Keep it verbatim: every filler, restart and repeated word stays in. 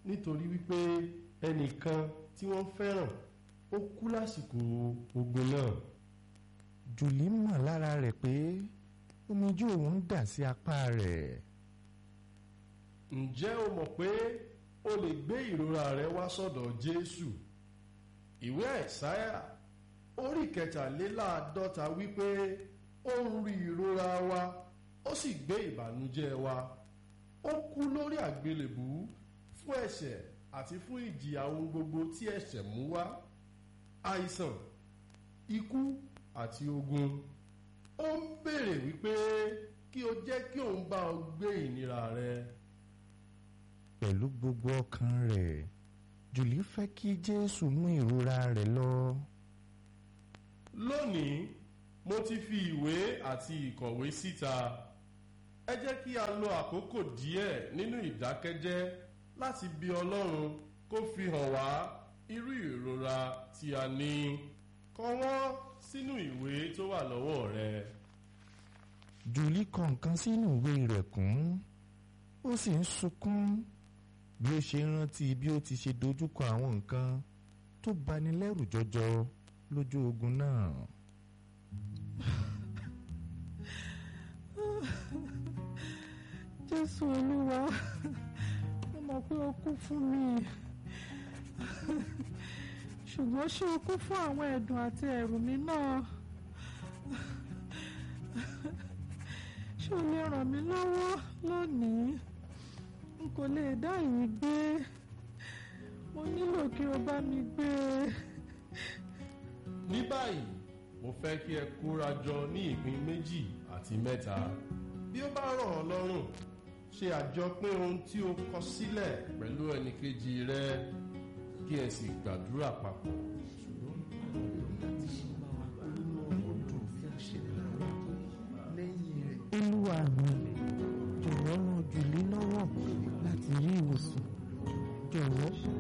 nítorí wípé ẹnìkan tí wọ́n fẹ́ràn ó kú lásìkò ogun náà. Jùlí mọ̀ lára rẹ̀ pé omijé òun ń dà sí apá rẹ̀. ǹjẹ́ o mọ̀ pé o lè gbé ìrora rẹ wá sọ́dọ̀ Jésù? ìwé Àìsáyà orí kẹtàléláàádọ́ta wípé ó ń rí ìrora wa ó sì gbé ìbànújẹ́ wa. ó kú lórí àgbélébù fún ẹ̀ṣẹ̀ àti fún ìjìyà ohun gbogbo tí ẹ̀ṣẹ̀ mú wá: àìsàn, ikú àti ogun. ó ń béèrè wípé kí o jẹ́ kí òun bá ọ gbé ìnira rẹ. Pẹ̀lú gbogbo ọkàn rẹ̀, Jùlí fẹ́ kí Jésù mú ìrora rẹ̀ lọ. Lónìí mo ti fi ìwé àti ìkọ̀wé síta. ẹ jẹ́ kí a lo àkókò díẹ̀ nínú ìdákẹ́jẹ́ láti bi Ọlọ́run kó fi hàn wá irú ìrora tí a ní. Kọ wọ́n sínú ìwé tó wà lọ́wọ́ rẹ. Jùlí kọ nǹkan sínú ìwé rẹ̀ kún, ó sì ń sunkún bí ó ṣe rántí bí ó ti ṣe dojúkọ àwọn nǹkan tó bani lẹ́rù jọjọ lójú ogun náà. Jésù Olúwa, mo mọ̀ pé o kú fún mi, ṣùgbọ́n ṣé o kú fún àwọn ẹ̀dùn àti ẹ̀rù mi náà? Ṣé o lè ràn mí lọ́wọ́ lónìí? N kò lè dá èyí gbé, mo nílò kí o bá mi gbé. Ní báyìí mo fẹ́ kí ẹ kóra jọ ní ìpín méjì àti mẹ́ta. Bí ó bá rọ̀ ọ́ lọ́rùn, ṣe àjọpín ohun tí o kọ sílẹ̀ pẹ̀lú ẹnìkejì rẹ kí ẹ sì gbàdúrà papọ̀. Olúwa mi, jọ̀wọ́ ràn Jùlí lọ́wọ́ láti rí ìwòsàn. Jọ̀wọ́